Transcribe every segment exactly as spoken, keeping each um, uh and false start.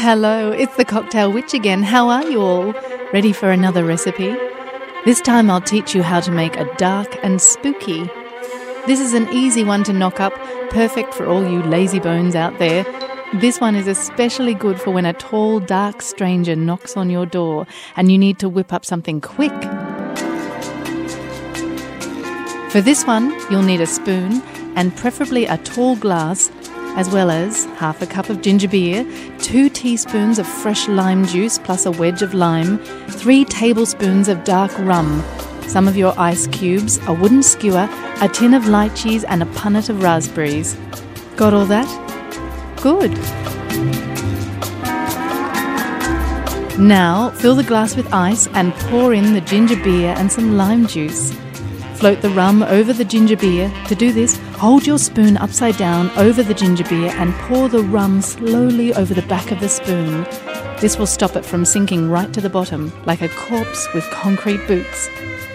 Hello, it's the Cocktail Witch again. How are you all? Ready for another recipe? This time I'll teach you how to make a dark and spooky. This is an easy one to knock up, perfect for all you lazy bones out there. This one is especially good for when a tall, dark stranger knocks on your door and you need to whip up something quick. For this one, you'll need a spoon and preferably a tall glass, as well as half a cup of ginger beer, two teaspoons of fresh lime juice plus a wedge of lime, three tablespoons of dark rum, some of your ice cubes, a wooden skewer, a tin of lychees and a punnet of raspberries. Got all that? Good. Now fill the glass with ice and pour in the ginger beer and some lime juice. Float the rum over the ginger beer. To do this, hold your spoon upside down over the ginger beer and pour the rum slowly over the back of the spoon. This will stop it from sinking right to the bottom, like a corpse with concrete boots.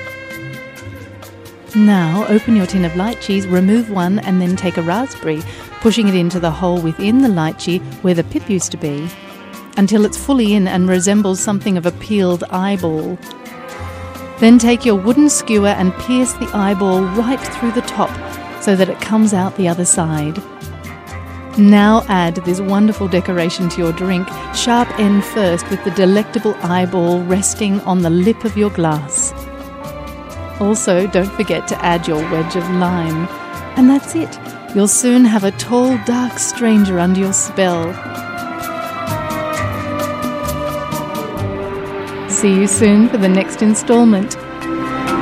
Now open your tin of lychees, remove one and then take a raspberry, pushing it into the hole within the lychee where the pip used to be, until it's fully in and resembles something of a peeled eyeball. Then take your wooden skewer and pierce the eyeball right through the top so that it comes out the other side. Now add this wonderful decoration to your drink, sharp end first with the delectable eyeball resting on the lip of your glass. Also, don't forget to add your wedge of lime. And that's it. You'll soon have a tall, dark stranger under your spell. See you soon for the next installment.